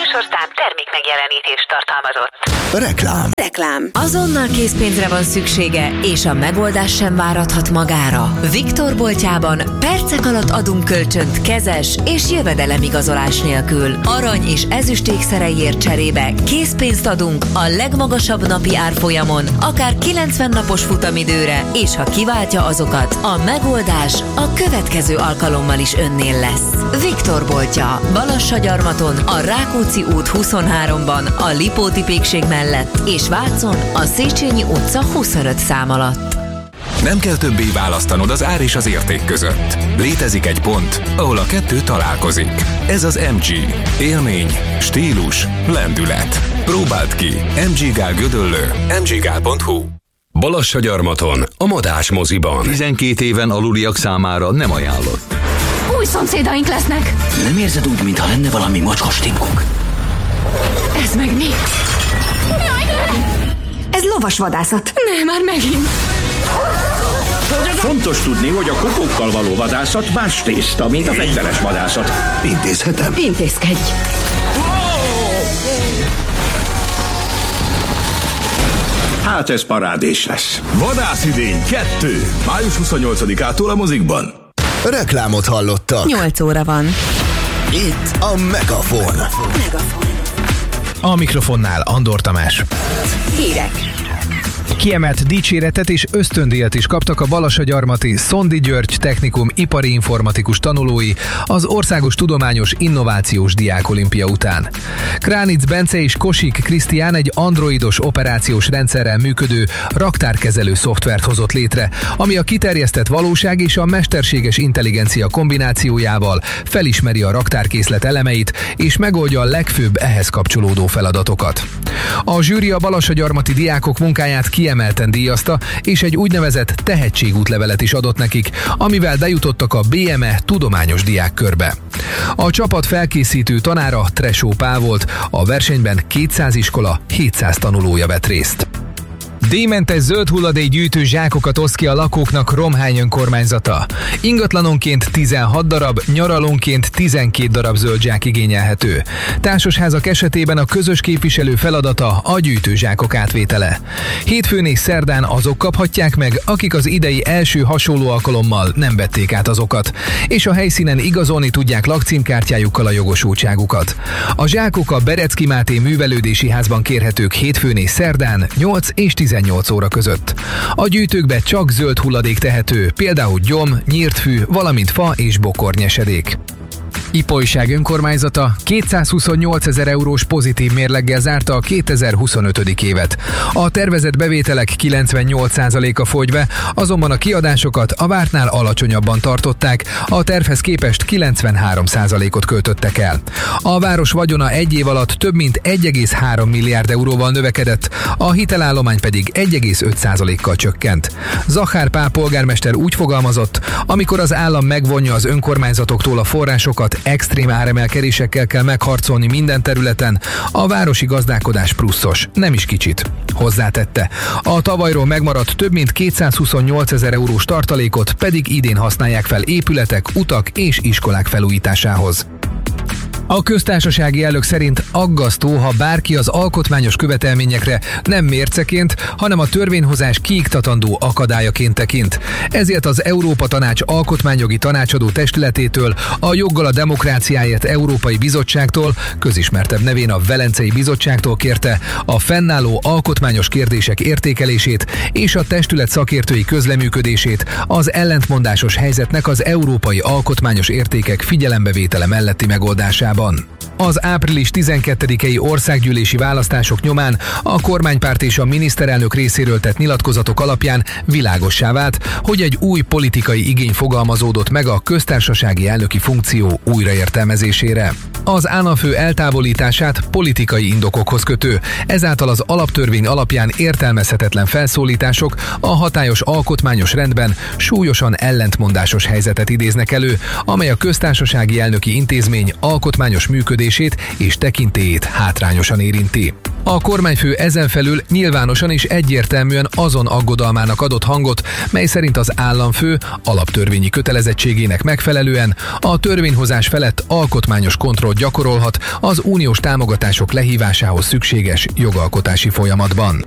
műsorszám termék megjelenítést tartalmazott. Reklám. Azonnal készpénzre van szüksége, és a megoldás sem várathat magára. Viktor boltjában percek alatt adunk kölcsönt kezes és jövedelemigazolás nélkül. Arany és ezüst ékszereiért cserébe készpénzt adunk a legmagasabb napi árfolyamon, akár 90 napos futamidőre, és ha kiváltja azokat, a megoldás a következő alkalommal is önnél lesz. Viktor boltja, Balassagyarmaton, a Rákóczi út 23-ban, a Lipóti pékség mellett, és Vácon, a Széchenyi utca 25 szám alatt. Nem kell többé választanod az ár és az érték között. Létezik egy pont, ahol a kettő találkozik. Ez az MG. Élmény, stílus, lendület. Próbáld ki. MG Gál Gödöllő. mggál.hu. Balassagyarmaton, a Madás moziban. 12 éven aluliak számára nem ajánlott. Új szomszédaink lesznek. Nem érzed úgy, mintha lenne valami mocskos titkunk? Ez meg mi? Ez lovasvadászat. Ne, már megint. Fontos tudni, hogy a kokókkal való vadászat más tészta, mint a fegyveres vadászat. Intézhetem? Intézkedj. Hát ez parádés lesz. Vadászidény 2. Május 28-ától a mozikban. Reklámot hallottak. 8 óra van. Itt a Megafon. A mikrofonnál Andor Tamás. Hírek. Kiemelt dicséretet és ösztöndíjat is kaptak a Balassagyarmati Szondi György Technikum ipari informatikus tanulói az Országos Tudományos Innovációs Diákolimpia után. Kránic Bence és Kosik Krisztián egy androidos operációs rendszerrel működő raktárkezelő szoftvert hozott létre, ami a kiterjesztett valóság és a mesterséges intelligencia kombinációjával felismeri a raktárkészlet elemeit és megoldja a legfőbb ehhez kapcsolódó feladatokat. A zsűri a balassagyarmati diákok munkáját kiemelten díjazta, és egy úgynevezett tehetségútlevelet is adott nekik, amivel bejutottak a BME tudományos diákkörbe. A csapat felkészítő tanára Tresó Pál volt, a versenyben 200 iskola, 700 tanulója vett részt. Díjmentes zöld hulladékgyűjtő zsákokat oszt ki a lakóknak Romhány önkormányzata. Ingatlanonként 16 darab, nyaralónként 12 darab zöld zsák igényelhető. Társasházak esetében a közös képviselő feladata a gyűjtőzsákok átvétele. Hétfőn és szerdán azok kaphatják meg, akik az idei első hasonló alkalommal nem vették át azokat, és a helyszínen igazolni tudják lakcímkártyájukkal a jogosultságukat. A zsákok a Berecki Máté művelődési házban kérhetők hétfőn és szerdán 8 és 18 óra között. A gyűjtőkbe csak zöld hulladék tehető, például gyom, nyírt fű, valamint fa és bokornyesedék. Ipolyság önkormányzata 228 000 eurós pozitív mérleggel zárta a 2025. évet. A tervezett bevételek 98%-a fogy be, azonban a kiadásokat a vártnál alacsonyabban tartották, a tervhez képest 93%-ot költöttek el. A város vagyona egy év alatt több mint 1,3 milliárd euróval növekedett, a hitelállomány pedig 1,5%-kal csökkent. Zachár Pál polgármester úgy fogalmazott, amikor az állam megvonja az önkormányzatoktól a forrásokat, extrém áremelkedésekkel kell megharcolni minden területen, a városi gazdálkodás pluszos, nem is kicsit. Hozzátette. A tavalyról megmaradt több mint 228 000 eurós tartalékot pedig idén használják fel épületek, utak és iskolák felújításához. A köztársasági elnök szerint aggasztó, ha bárki az alkotmányos követelményekre nem mérceként, hanem a törvényhozás kiiktatandó akadályaként tekint. Ezért az Európa Tanács alkotmányjogi tanácsadó testületétől, a Joggal a Demokráciáért Európai Bizottságtól, közismertebb nevén a Velencei Bizottságtól kérte a fennálló alkotmányos kérdések értékelését és a testület szakértői közleműködését az ellentmondásos helyzetnek az európai alkotmányos értékek figyelembevétele melletti megoldásában. Az április 12-i országgyűlési választások nyomán a kormánypárt és a miniszterelnök részéről tett nyilatkozatok alapján világossá vált, hogy egy új politikai igény fogalmazódott meg a köztársasági elnöki funkció újraértelmezésére. Az államfő eltávolítását politikai indokokhoz kötő, ezáltal az alaptörvény alapján értelmezhetetlen felszólítások a hatályos alkotmányos rendben súlyosan ellentmondásos helyzetet idéznek elő, amely a köztársasági elnöki intézmény alkotmányos működését és tekintélyét hátrányosan érinti. A kormányfő ezen felül nyilvánosan és egyértelműen azon aggodalmának adott hangot, mely szerint az államfő alaptörvényi kötelezettségének megfelelően a törvényhozás felett alkotmányos kontrollt gyakorolhat az uniós támogatások lehívásához szükséges jogalkotási folyamatban.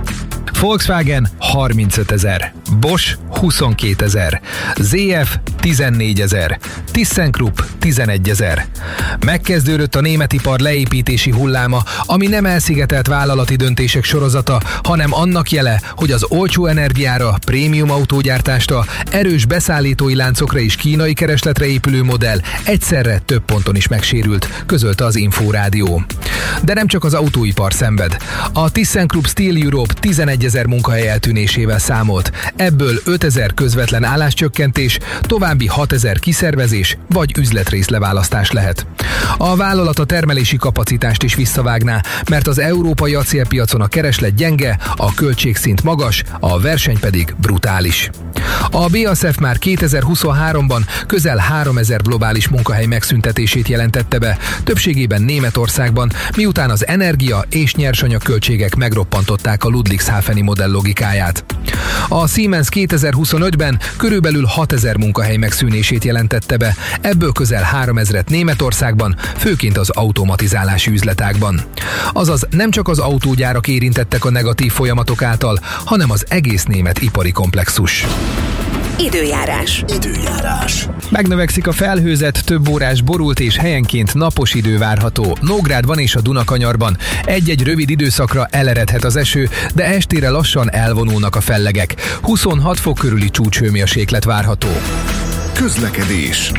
Volkswagen 35 000, Bosch 22 000, ZF 14 000, ThyssenKrupp 11 000. Megkezdődött a német ipar leépítési hulláma, ami nem elszigetelt vállalati döntések sorozata, hanem annak jele, hogy az olcsó energiára, prémium autógyártásra, erős beszállítói láncokra és kínai keresletre épülő modell egyszerre több ponton is megsérült, közölte az Inforádió. De nem csak az autóipar szenved. A ThyssenKrupp Steel Europe 11 000 munkahely eltűnésével számolt, ebből 5 000 közvetlen álláscsökkentés, további 6 000 kiszervezés vagy üzletrész leválasztás lehet. A vállalat a termelési kapacitást is visszavágná, mert az európai acélpiacon a kereslet gyenge, a költségszint magas, a verseny pedig brutális. A BASF már 2023-ban közel 3000 globális munkahely megszüntetését jelentette be, többségében Németországban, miután az energia és nyersanyag költségek megroppantották a Ludwigshafeni modell logikáját. A Siemens 2025-ben körülbelül 6000 munkahely megszűnését jelentette be, ebből közel 3000-et Németországban, főként az automatizálási üzletágban. Azaz nem csak az autógyárak érintettek a negatív folyamatok által, hanem az egész német ipari komplexus. Időjárás. Megnövekszik a felhőzet, több órás borult és helyenként napos idő várható. Nógrádban és a Dunakanyarban egy-egy rövid időszakra eleredhet az eső, de estére lassan elvonulnak a fellegek. 26 fok körüli csúcshőmérséklet várható. Közlekedés.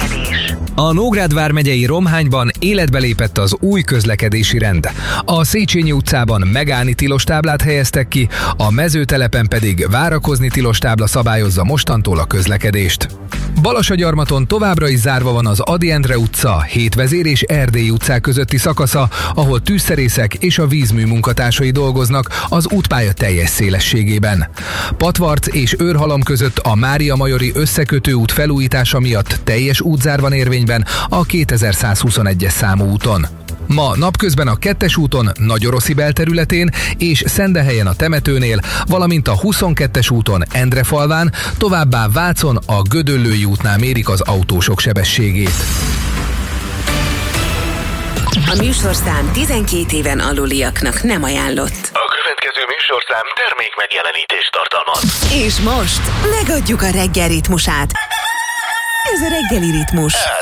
A Nógrád vármegyei Romhányban életbe lépett az új közlekedési rend. A Széchenyi utcában megállni tilos táblát helyeztek ki, a Mezőtelepen pedig várakozni tilos tábla szabályozza mostantól a közlekedést. Balassagyarmaton továbbra is zárva van az Ady Endre utca, Hétvezér és Erdélyi utcák közötti szakasza, ahol tűzszerészek és a vízmű munkatársai dolgoznak az útpálya teljes szélességében. Patvarc és Őrhalom között a Mária Majori összekötő út felújítása miatt teljes útzár van érvényben a 2121-es számú úton. Ma napközben a 2-es úton Nagyoroszi belterületén és Szendehelyen a temetőnél, valamint a 22-es úton Endrefalván, továbbá Vácon a Gödöllői útnál mérik az autósok sebességét. A műsorszám 12 éven aluliaknak nem ajánlott. A következő műsorszám termék megjelenítést tartalmaz. És most megadjuk a reggel ritmusát. Ez a reggeli ritmus.